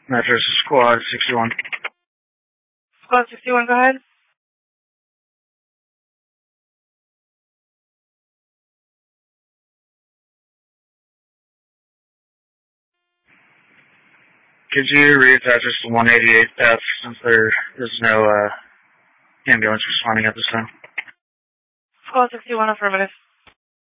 Mattress Squad 61. Squad 61, go ahead. Could you reattach us to 188F since there is no ambulance responding at this time? Squad 61, affirmative.